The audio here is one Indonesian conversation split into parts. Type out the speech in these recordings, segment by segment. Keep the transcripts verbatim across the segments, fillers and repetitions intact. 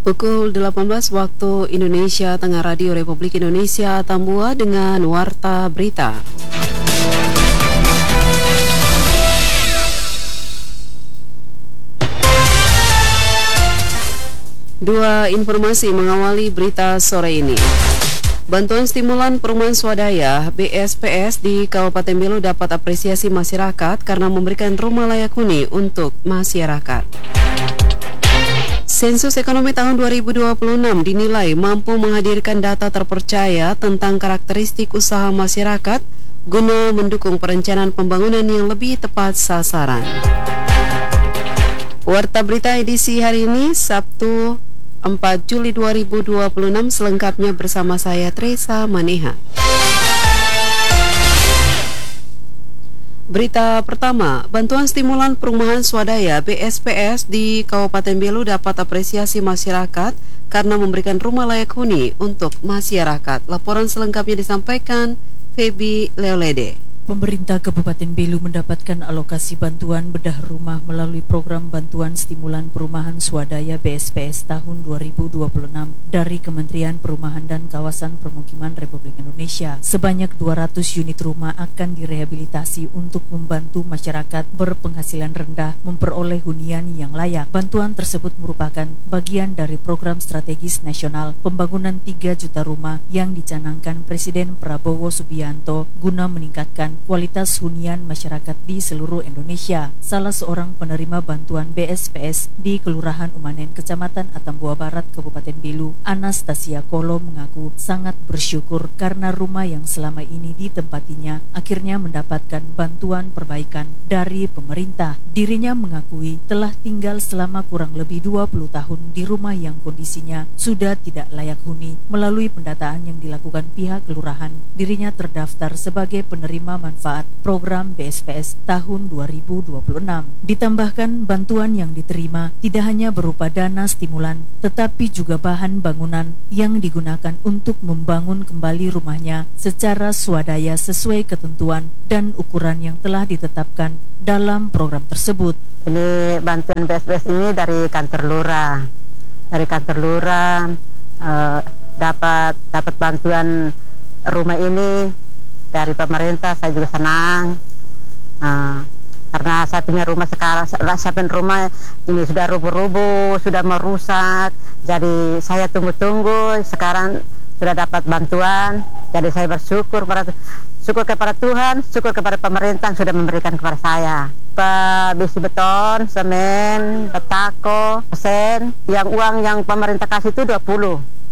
Pukul delapan belas waktu Indonesia Tengah, Radio Republik Indonesia Tambua dengan Warta Berita. Dua informasi mengawali berita sore ini. Bantuan stimulan perumahan swadaya B S P S di Kabupaten Belu dapat apresiasi masyarakat karena memberikan rumah layak huni untuk masyarakat. Sensus ekonomi tahun dua ribu dua puluh enam dinilai mampu menghadirkan data terpercaya tentang karakteristik usaha masyarakat guna mendukung perencanaan pembangunan yang lebih tepat sasaran. Warta berita edisi hari ini, Sabtu empat Juli dua ribu dua puluh enam, selengkapnya bersama saya Teresa Maneha. Berita pertama, bantuan stimulan perumahan swadaya B S P S di Kabupaten Belu dapat apresiasi masyarakat karena memberikan rumah layak huni untuk masyarakat. Laporan selengkapnya disampaikan Feby Leolede. Pemerintah Kabupaten Belu mendapatkan alokasi bantuan bedah rumah melalui program bantuan stimulan perumahan swadaya B S P S tahun dua ribu dua puluh enam dari Kementerian Perumahan dan Kawasan Permukiman Republik Indonesia. Sebanyak dua ratus unit rumah akan direhabilitasi untuk membantu masyarakat berpenghasilan rendah memperoleh hunian yang layak. Bantuan tersebut merupakan bagian dari program strategis nasional pembangunan tiga juta rumah yang dicanangkan Presiden Prabowo Subianto guna meningkatkan kualitas hunian masyarakat di seluruh Indonesia. Salah seorang penerima bantuan B S P S di Kelurahan Umanen, Kecamatan Atambua Barat, Kabupaten Belu, Anastasia Kolo mengaku sangat bersyukur karena rumah yang selama ini ditempatinya akhirnya mendapatkan bantuan perbaikan dari pemerintah. Dirinya mengakui telah tinggal selama kurang lebih dua puluh tahun di rumah yang kondisinya sudah tidak layak huni. Melalui pendataan yang dilakukan pihak kelurahan, dirinya terdaftar sebagai penerima manfaat program B S P S tahun dua ribu dua puluh enam. Ditambahkan bantuan yang diterima tidak hanya berupa dana stimulan, tetapi juga bahan bangunan yang digunakan untuk membangun kembali rumahnya secara swadaya sesuai ketentuan dan ukuran yang telah ditetapkan dalam program tersebut. Ini bantuan B S P S ini dari kantor lurah, dari kantor lurah eh, dapat dapat bantuan rumah ini dari pemerintah. Saya juga senang uh, karena saya punya rumah sekarang, saya punya rumah ini sudah rubuh-rubuh, sudah merusak. Jadi saya tunggu-tunggu, sekarang sudah dapat bantuan. Jadi saya bersyukur pada syukur kepada Tuhan, syukur kepada pemerintah yang sudah memberikan kepada saya. Besi beton, semen, batako, sen. Yang uang yang pemerintah kasih itu dua puluh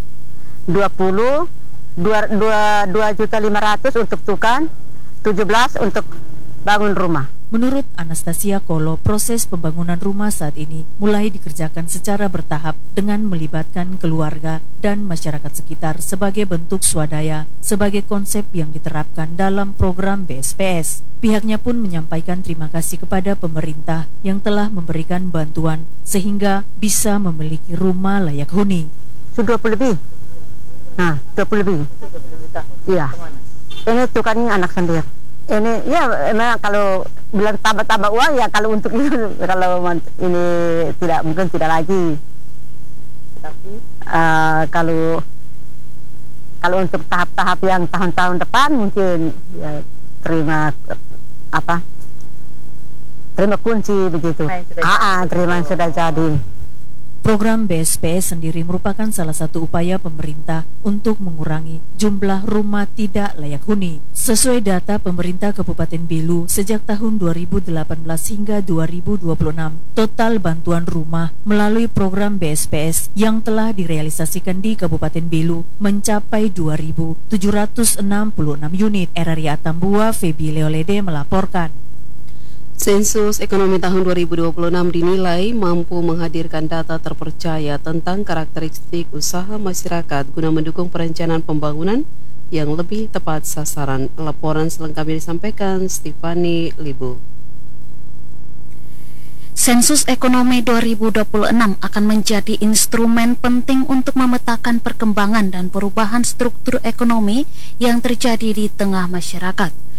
dua juta lima ratus untuk tukang, tujuh belas untuk bangun rumah. Menurut Anastasia Kolo, proses pembangunan rumah saat ini mulai dikerjakan secara bertahap dengan melibatkan keluarga dan masyarakat sekitar sebagai bentuk swadaya sebagai konsep yang diterapkan dalam program B S P S. Pihaknya pun menyampaikan terima kasih kepada pemerintah yang telah memberikan bantuan sehingga bisa memiliki rumah layak huni. Sudah dua puluh lebih. Nah, dua puluh lebih. Iya. Ini tukangnya anak sendiri. Ini ya memang kalau bilang tambah-tambah uang ya kalau untuk ini, kalau ini tidak mungkin tidak lagi. Tapi uh, kalau kalau untuk tahap-tahap yang tahun-tahun depan mungkin ya terima apa? Terima kunci begitu. Ah, ah, terima yang sudah jadi. Program B S P S sendiri merupakan salah satu upaya pemerintah untuk mengurangi jumlah rumah tidak layak huni. Sesuai data pemerintah Kabupaten Belu, sejak tahun dua ribu delapan belas hingga dua ribu dua puluh enam, total bantuan rumah melalui program B S P S yang telah direalisasikan di Kabupaten Belu mencapai dua ribu tujuh ratus enam puluh enam unit. R R I Atambua, Feby Leolede melaporkan. Sensus ekonomi tahun dua ribu dua puluh enam dinilai mampu menghadirkan data terpercaya tentang karakteristik usaha masyarakat guna mendukung perencanaan pembangunan yang lebih tepat sasaran. Laporan selengkapnya disampaikan Stefani Libu. Sensus ekonomi dua ribu dua puluh enam akan menjadi instrumen penting untuk memetakan perkembangan dan perubahan struktur ekonomi yang terjadi di tengah masyarakat.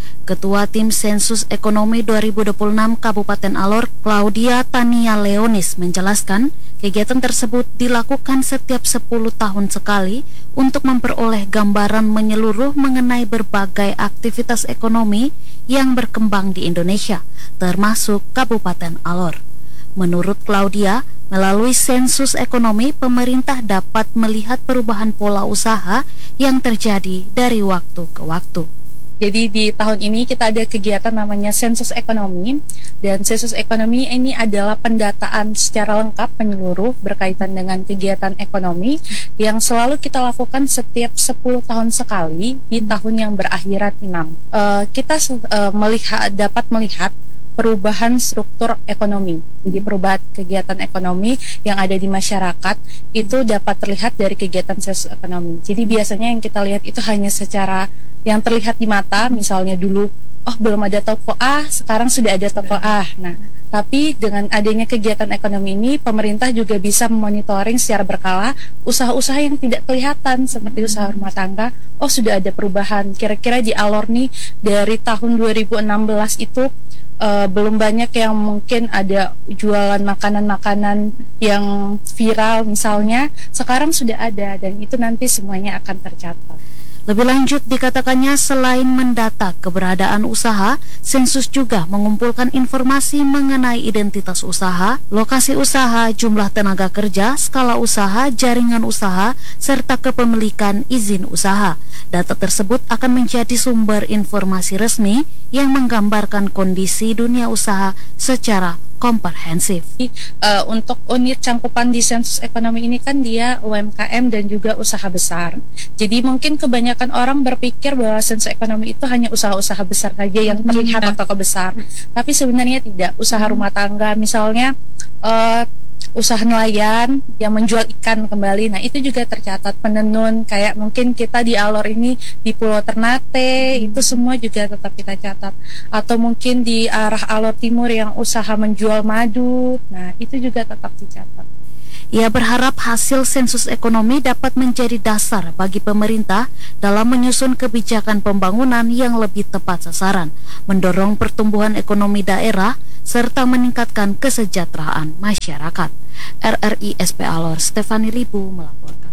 Ketua Tim Sensus Ekonomi dua ribu dua puluh enam Kabupaten Alor, Claudia Tania Leonis, menjelaskan kegiatan tersebut dilakukan setiap sepuluh tahun sekali untuk memperoleh gambaran menyeluruh mengenai berbagai aktivitas ekonomi yang berkembang di Indonesia, termasuk Kabupaten Alor. Menurut Claudia, melalui sensus ekonomi, pemerintah dapat melihat perubahan pola usaha yang terjadi dari waktu ke waktu. Jadi di tahun ini kita ada kegiatan namanya sensus ekonomi, dan sensus ekonomi ini adalah pendataan secara lengkap menyeluruh berkaitan dengan kegiatan ekonomi yang selalu kita lakukan setiap sepuluh tahun sekali di tahun yang berakhiran enam. Uh, kita uh, melihat dapat melihat perubahan struktur ekonomi. Jadi perubahan kegiatan ekonomi yang ada di masyarakat itu dapat terlihat dari kegiatan sensus ekonomi. Jadi biasanya yang kita lihat itu hanya secara yang terlihat di mata, misalnya dulu, oh belum ada toko A, sekarang sudah ada toko A. Nah, tapi dengan adanya kegiatan ekonomi ini, pemerintah juga bisa memonitoring secara berkala usaha-usaha yang tidak kelihatan, seperti usaha rumah tangga. Oh, sudah ada perubahan. Kira-kira di Alor nih, dari tahun dua ribu enam belas itu, Uh, belum banyak yang mungkin ada jualan makanan-makanan yang viral misalnya, sekarang sudah ada, dan itu nanti semuanya akan tercatat. Lebih lanjut dikatakannya, selain mendata keberadaan usaha, sensus juga mengumpulkan informasi mengenai identitas usaha, lokasi usaha, jumlah tenaga kerja, skala usaha, jaringan usaha, serta kepemilikan izin usaha. Data tersebut akan menjadi sumber informasi resmi yang menggambarkan kondisi dunia usaha secara komprehensif. Uh, untuk unit cangkupan di sensus ekonomi ini kan dia U M K M dan juga usaha besar. Jadi mungkin kebanyakan orang berpikir bahwa sensus ekonomi itu hanya usaha-usaha besar saja yang terlihat atau besar. Tapi sebenarnya tidak. Usaha rumah tangga misalnya, uh, usaha nelayan yang menjual ikan kembali, nah itu juga tercatat. Penenun kayak mungkin kita di Alor ini di Pulau Ternate, itu semua juga tetap kita catat. Atau mungkin di arah Alor Timur yang usaha menjual madu, nah itu juga tetap dicatat. Ia berharap hasil sensus ekonomi dapat menjadi dasar bagi pemerintah dalam menyusun kebijakan pembangunan yang lebih tepat sasaran, mendorong pertumbuhan ekonomi daerah, serta meningkatkan kesejahteraan masyarakat. R R I S P Alor, Stefani Libu melaporkan.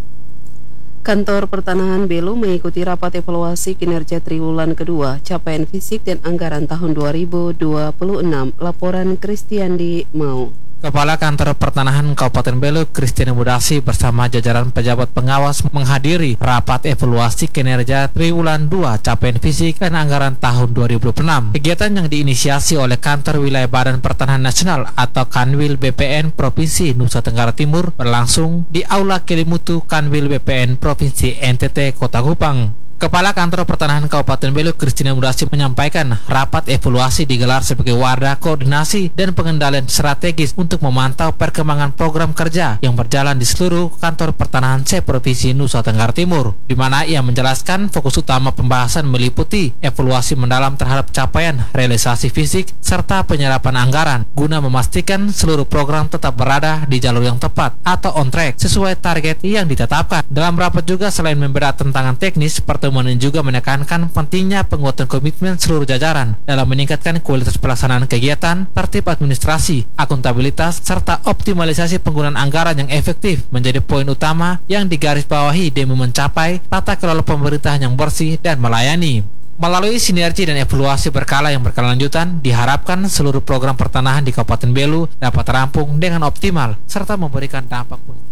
Kantor Pertanahan Belu mengikuti rapat evaluasi kinerja triwulan kedua, capaian fisik dan anggaran tahun dua ribu dua puluh enam. Laporan Kristiandi Mau. Kepala Kantor Pertanahan Kabupaten Belu, Kristiani Mudasi, bersama jajaran pejabat pengawas menghadiri rapat evaluasi kinerja triwulan dua, capaian fisik dan anggaran tahun dua ribu dua puluh enam. Kegiatan yang diinisiasi oleh Kantor Wilayah Badan Pertanahan Nasional atau Kanwil B P N Provinsi Nusa Tenggara Timur berlangsung di Aula Kelimutu Kanwil B P N Provinsi N T T Kota Kupang. Kepala Kantor Pertanahan Kabupaten Belu, Kristiani Mudasi, menyampaikan rapat evaluasi digelar sebagai wadah koordinasi dan pengendalian strategis untuk memantau perkembangan program kerja yang berjalan di seluruh kantor pertanahan se-Provinsi Nusa Tenggara Timur, di mana ia menjelaskan fokus utama pembahasan meliputi evaluasi mendalam terhadap capaian realisasi fisik serta penyerapan anggaran guna memastikan seluruh program tetap berada di jalur yang tepat atau on track sesuai target yang ditetapkan. Dalam rapat juga selain membahas tantangan teknis, pertemuan ini juga menekankan pentingnya penguatan komitmen seluruh jajaran dalam meningkatkan kualitas pelaksanaan kegiatan, tertib administrasi, akuntabilitas, serta optimalisasi penggunaan anggaran yang efektif menjadi poin utama yang digarisbawahi demi mencapai tata kelola pemerintahan yang bersih dan melayani. Melalui sinergi dan evaluasi berkala yang berkelanjutan, diharapkan seluruh program pertanahan di Kabupaten Belu dapat terampung dengan optimal serta memberikan dampak positif.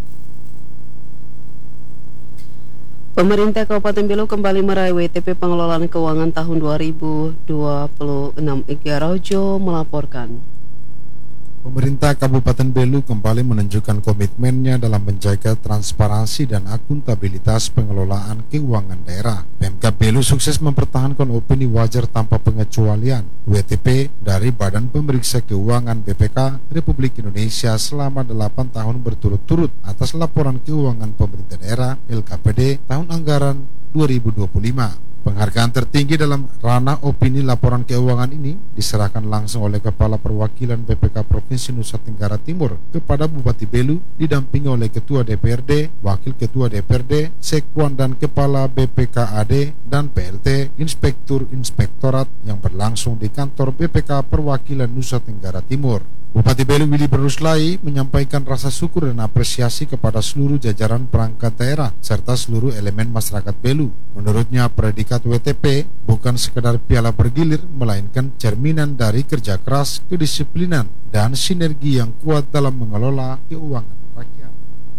Pemerintah Kabupaten Belu kembali meraih W T P Pengelolaan Keuangan tahun dua ribu dua puluh enam. Ega Rojo melaporkan. Pemerintah Kabupaten Belu kembali menunjukkan komitmennya dalam menjaga transparansi dan akuntabilitas pengelolaan keuangan daerah. Pemkab Belu sukses mempertahankan opini wajar tanpa pengecualian W T P dari Badan Pemeriksa Keuangan B P K Republik Indonesia selama delapan tahun berturut-turut atas laporan keuangan pemerintah daerah L K P D tahun anggaran dua ribu dua puluh lima. Penghargaan tertinggi dalam ranah opini laporan keuangan ini diserahkan langsung oleh Kepala Perwakilan B P K Provinsi Nusa Tenggara Timur kepada Bupati Belu, didampingi oleh Ketua D P R D, Wakil Ketua D P R D, Sekwan dan Kepala B P K A D dan P L T Inspektur Inspektorat yang berlangsung di kantor B P K Perwakilan Nusa Tenggara Timur. Bupati Belu Willy Beruslai menyampaikan rasa syukur dan apresiasi kepada seluruh jajaran perangkat daerah serta seluruh elemen masyarakat Belu. Menurutnya, predikat W T P bukan sekedar piala bergilir, melainkan cerminan dari kerja keras, kedisiplinan, dan sinergi yang kuat dalam mengelola keuangan rakyat.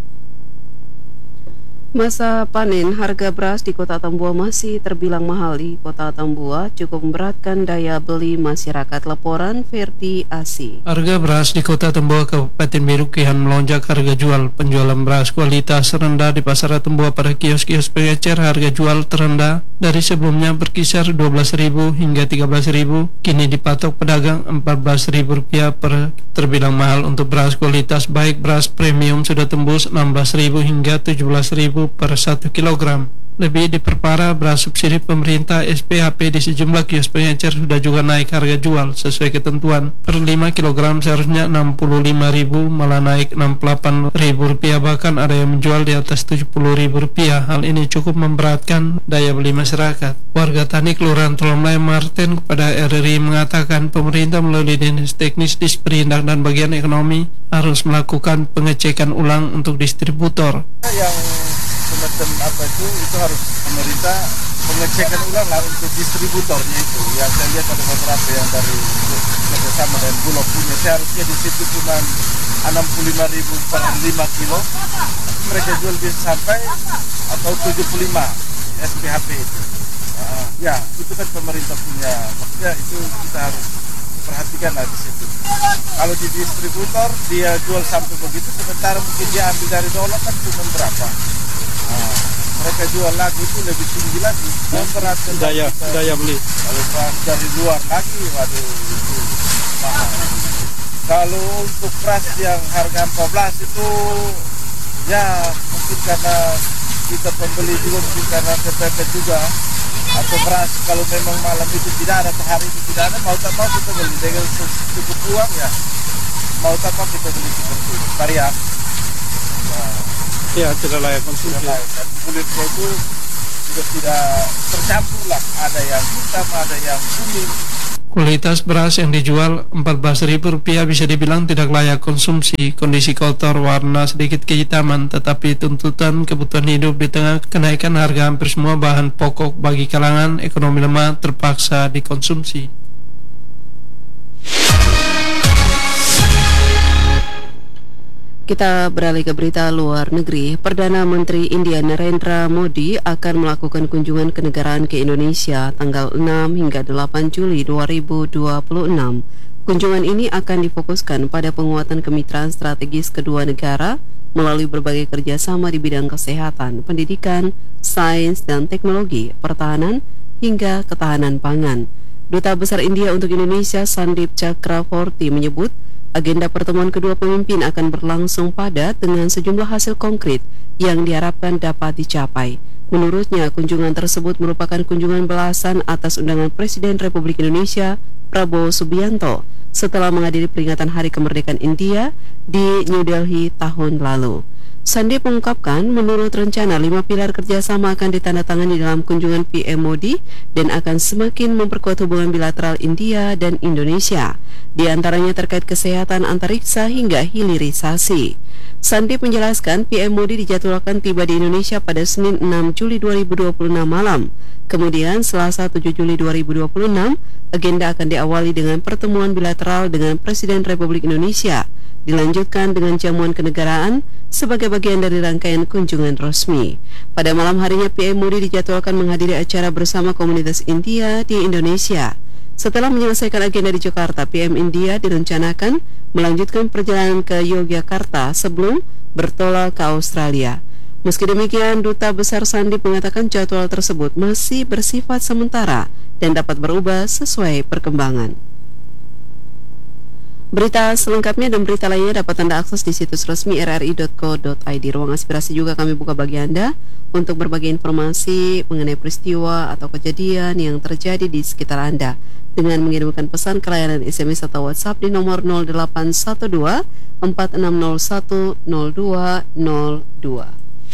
Masa panen harga beras di Kota Tambua masih terbilang mahal di Kota Tambua, cukup memberatkan daya beli masyarakat. Laporan Ferdi Asi. Harga beras di Kota Tambua Kabupaten Belu kian melonjak harga jual. Penjualan beras kualitas rendah di pasar Tambua pada kios-kios pengecer harga jual terendah dari sebelumnya berkisar dua belas ribu hingga tiga belas ribu, kini dipatok pedagang empat belas ribu rupiah per. Terbilang mahal untuk beras kualitas baik beras premium sudah tembus enam belas ribu hingga tujuh belas ribu per satu kilogram. Lebih diperparah, beras subsidi pemerintah S P H P di sejumlah kios pengecer sudah juga naik harga jual sesuai ketentuan. Per lima kilogram seharusnya enam puluh lima ribu, malah naik enam puluh delapan ribu rupiah, bahkan ada yang menjual di atas tujuh puluh ribu rupiah. Hal ini cukup memberatkan daya beli masyarakat. Warga tani Kelurahan Tolomlai Martin kepada R R I mengatakan pemerintah melalui Dinas Teknis Disperindak dan Bagian Ekonomi harus melakukan pengecekan ulang untuk distributor. Yang semacam apa itu itu harus pemerintah pengecekan ulang lah untuk distributornya itu. Ya saya lihat ada beberapa yang dari kerjasama dengan Bulog punya, seharusnya di situ cuma enam puluh lima ribu per lima kilo, mereka jual bisa sampai atau tujuh puluh lima S P H P itu. Uh, ya itu kan pemerintah punya, maksudnya itu kita harus perhatikan lah di situ. Kalau di distributor dia jual sampai begitu, sementara mungkin dia ambil dari dolar kan cuma berapa. Nah, mereka jual lagi itu lebih tinggi lagi, memberatkan daya kita. daya beli. Kalau beras dari luar lagi, waduh itu mahal. Kalau untuk beras yang harga empat belas itu ya mungkin karena kita pembeli juga, mungkin karena kepepet juga, atau beras kalau memang malam itu tidak ada, hari itu tidak ada, mau tak mau kita beli dengan cukup uang ya, mau tak mau kita beli seperti itu varian. Nah, Ya, tidak layak konsumsi. dan kulitnya itu sudah tidak tercampur lah, ada yang hitam, ada yang kuning. Kualitas beras yang dijual empat belas ribu rupiah bisa dibilang tidak layak konsumsi. Kondisi kotor, warna sedikit kehitaman, tetapi tuntutan kebutuhan hidup di tengah kenaikan harga hampir semua bahan pokok bagi kalangan ekonomi lemah terpaksa dikonsumsi. Kita beralih ke berita luar negeri. Perdana Menteri India Narendra Modi akan melakukan kunjungan kenegaraan ke Indonesia tanggal enam hingga delapan Juli dua ribu dua puluh enam. Kunjungan ini akan difokuskan pada penguatan kemitraan strategis kedua negara melalui berbagai kerjasama di bidang kesehatan, pendidikan, sains dan teknologi, pertahanan, hingga ketahanan pangan. Duta Besar India untuk Indonesia Sandip Chakravorty menyebut agenda pertemuan kedua pemimpin akan berlangsung padat dengan sejumlah hasil konkret yang diharapkan dapat dicapai. Menurutnya, kunjungan tersebut merupakan kunjungan balasan atas undangan Presiden Republik Indonesia Prabowo Subianto setelah menghadiri peringatan Hari Kemerdekaan India di New Delhi tahun lalu. Sandip mengungkapkan menurut rencana lima pilar kerjasama akan ditandatangani dalam kunjungan P M Modi dan akan semakin memperkuat hubungan bilateral India dan Indonesia, di antaranya terkait kesehatan antariksa hingga hilirisasi. Sandip menjelaskan P M Modi dijadwalkan tiba di Indonesia pada Senin enam Juli dua ribu dua puluh enam malam. Kemudian Selasa tujuh Juli dua ribu dua puluh enam, agenda akan diawali dengan pertemuan bilateral dengan Presiden Republik Indonesia, dilanjutkan dengan jamuan kenegaraan sebagai bagian dari rangkaian kunjungan resmi. Pada malam harinya P M Modi dijadwalkan menghadiri acara bersama komunitas India di Indonesia. Setelah menyelesaikan agenda di Jakarta, P M India direncanakan melanjutkan perjalanan ke Yogyakarta sebelum bertolak ke Australia. Meski demikian, Duta Besar Sandip mengatakan jadwal tersebut masih bersifat sementara dan dapat berubah sesuai perkembangan. Berita selengkapnya dan berita lainnya dapat Anda akses di situs resmi r r i dot co dot i d. Ruang aspirasi juga kami buka bagi Anda untuk berbagi informasi mengenai peristiwa atau kejadian yang terjadi di sekitar Anda dengan mengirimkan pesan ke layanan S M S atau WhatsApp di nomor nol delapan satu dua empat enam nol satu nol dua nol dua.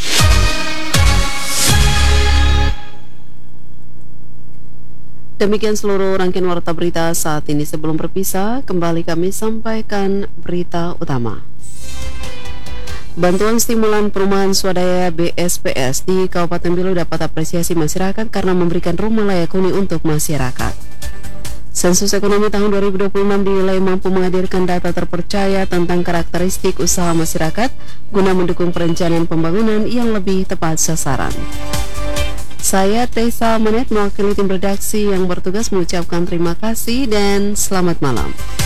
Demikian seluruh rangkaian warta berita saat ini. Sebelum berpisah, kembali kami sampaikan berita utama. Bantuan stimulan perumahan swadaya B S P S di Kabupaten Belu dapat apresiasi masyarakat karena memberikan rumah layak huni untuk masyarakat. Sensus ekonomi tahun dua ribu dua puluh enam dinilai mampu menghadirkan data terpercaya tentang karakteristik usaha masyarakat guna mendukung perencanaan pembangunan yang lebih tepat sasaran. Saya Tessa Manet mewakili tim redaksi yang bertugas mengucapkan terima kasih dan selamat malam.